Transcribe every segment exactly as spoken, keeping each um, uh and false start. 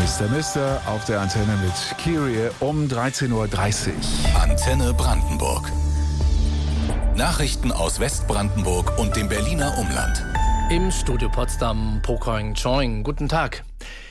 ist der Mister auf der Antenne mit Kyrie um dreizehn Uhr dreißig. Antenne Brandenburg. Nachrichten aus Westbrandenburg und dem Berliner Umland. Im Studio Potsdam, Pokoing Choing. Guten Tag.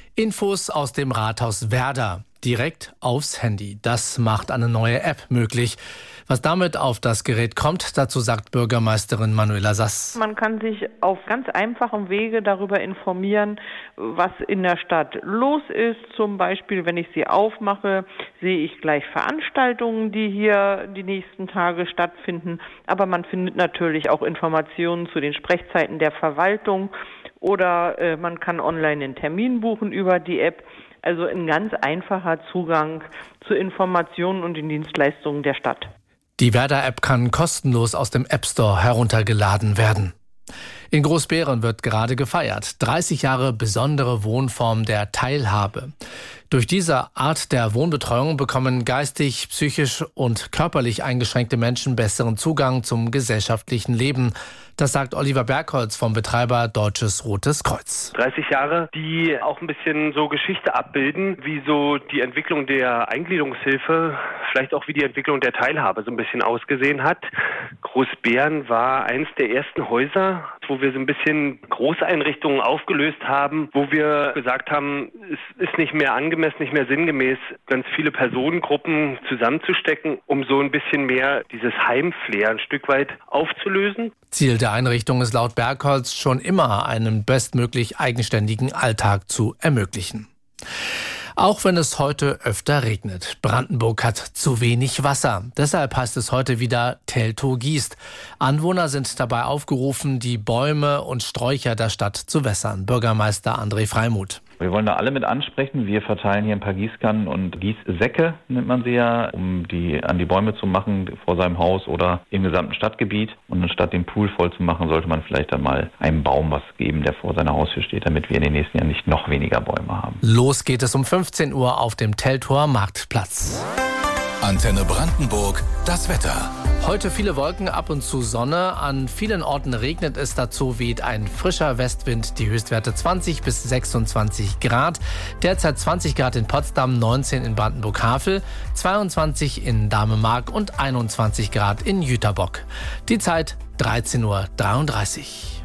Infos aus dem Rathaus Werder. Direkt aufs Handy. Das macht eine neue App möglich. Was damit auf das Gerät kommt, dazu sagt Bürgermeisterin Manuela Sass. Man kann sich auf ganz einfachem Wege darüber informieren, was in der Stadt los ist. Zum Beispiel, wenn ich sie aufmache, sehe ich gleich Veranstaltungen, die hier die nächsten Tage stattfinden. Aber man findet natürlich auch Informationen zu den Sprechzeiten der Verwaltung oder äh, man kann online einen Termin buchen über die App. Also ein ganz einfacher Zugang zu Informationen und den Dienstleistungen der Stadt. Die Werder-App kann kostenlos aus dem App Store heruntergeladen werden. In Großbeeren wird gerade gefeiert. dreißig Jahre besondere Wohnform der Teilhabe. Durch diese Art der Wohnbetreuung bekommen geistig, psychisch und körperlich eingeschränkte Menschen besseren Zugang zum gesellschaftlichen Leben. Das sagt Oliver Bergholz vom Betreiber Deutsches Rotes Kreuz. dreißig Jahre, die auch ein bisschen so Geschichte abbilden, wie so die Entwicklung der Eingliederungshilfe, vielleicht auch wie die Entwicklung der Teilhabe so ein bisschen ausgesehen hat. Großbeeren war eines der ersten Häuser, wo wir so ein bisschen Großeinrichtungen aufgelöst haben, wo wir gesagt haben, es ist nicht mehr angemessen, nicht mehr sinngemäß, ganz viele Personengruppen zusammenzustecken, um so ein bisschen mehr dieses Heimflair ein Stück weit aufzulösen. Ziel der Einrichtung ist laut Bergholz schon immer, einen bestmöglich eigenständigen Alltag zu ermöglichen. Auch wenn es heute öfter regnet. Brandenburg hat zu wenig Wasser. Deshalb heißt es heute wieder Teltow gießt. Anwohner sind dabei aufgerufen, die Bäume und Sträucher der Stadt zu wässern. Bürgermeister André Freimuth. Wir wollen da alle mit ansprechen. Wir verteilen hier ein paar Gießkannen und Gießsäcke, nennt man sie ja, um die an die Bäume zu machen vor seinem Haus oder im gesamten Stadtgebiet. Und anstatt den Pool voll zu machen, sollte man vielleicht dann mal einem Baum was geben, der vor seiner Haustür steht, damit wir in den nächsten Jahren nicht noch weniger Bäume haben. Los geht es um fünfzehn Uhr auf dem Teltower Marktplatz. Antenne Brandenburg, das Wetter. Heute viele Wolken, ab und zu Sonne. An vielen Orten regnet es, dazu weht ein frischer Westwind. Die Höchstwerte zwanzig bis sechsundzwanzig Grad. Derzeit zwanzig Grad in Potsdam, neunzehn in Brandenburg-Havel, zweiundzwanzig in Damemark und einundzwanzig Grad in Jüterbock. Die Zeit dreizehn Uhr dreiunddreißig.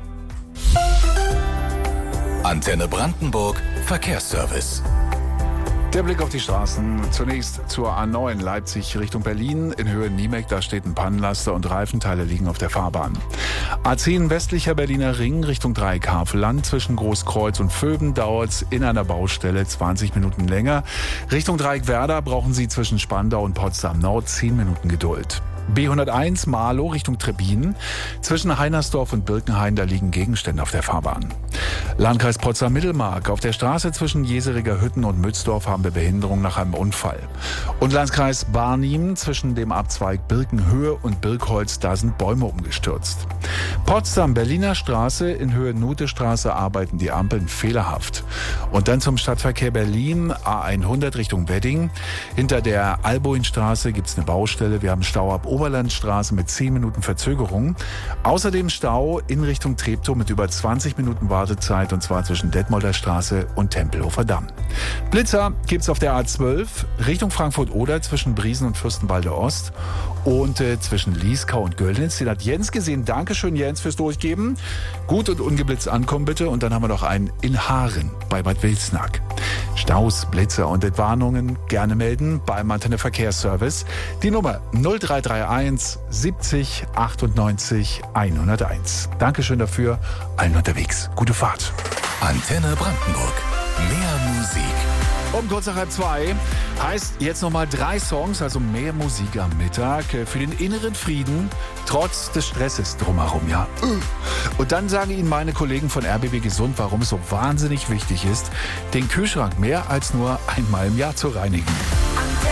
Antenne Brandenburg, Verkehrsservice. Der Blick auf die Straßen. Zunächst zur A neun Leipzig Richtung Berlin. In Höhe Niemek, da steht ein Pannenlaster und Reifenteile liegen auf der Fahrbahn. A zehn westlicher Berliner Ring Richtung Dreieck Havelland. Zwischen Großkreuz und Vöben dauert es in einer Baustelle zwanzig Minuten länger. Richtung Dreieck Werder brauchen Sie zwischen Spandau und Potsdam Nord zehn Minuten Geduld. B hunderteins Marlow Richtung Trebbin. Zwischen Heinersdorf und Birkenhain, da liegen Gegenstände auf der Fahrbahn. Landkreis Potsdam-Mittelmark. Auf der Straße zwischen Jeseriger Hütten und Mützdorf haben wir Behinderung nach einem Unfall. Und Landkreis Barnim zwischen dem Abzweig Birkenhöhe und Birkholz, da sind Bäume umgestürzt. Potsdam-Berliner Straße in Höhe Nutestraße arbeiten die Ampeln fehlerhaft. Und dann zum Stadtverkehr Berlin, A hundert Richtung Wedding. Hinter der Alboinstraße gibt es eine Baustelle. Wir haben Stau ab Oberlandstraße mit zehn Minuten Verzögerung. Außerdem Stau in Richtung Treptow mit über zwanzig Minuten Wartezeit, und zwar zwischen Detmolder Straße und Tempelhofer Damm. Blitzer gibt's auf der A zwölf Richtung Frankfurt-Oder zwischen Briesen und Fürstenwalde Ost und äh, zwischen Lieskau und Göllnitz. Den hat Jens gesehen. Dankeschön, Jens, fürs Durchgeben. Gut und ungeblitzt ankommen bitte. Und dann haben wir noch einen in Haaren bei Bad Wilsnack. Staus, Blitzer und Entwarnungen gerne melden beim Antenne Verkehrsservice. Die Nummer null drei drei eins siebzig achtundneunzig hunderteins. Dankeschön dafür. Allen unterwegs. Gute Fahrt. Antenne Brandenburg. Mehr Musik. Um kurz nach halb zwei heißt jetzt nochmal drei Songs, also mehr Musik am Mittag für den inneren Frieden, trotz des Stresses drumherum, ja. Und dann sagen Ihnen meine Kollegen von R B B Gesund, warum es so wahnsinnig wichtig ist, den Kühlschrank mehr als nur einmal im Jahr zu reinigen.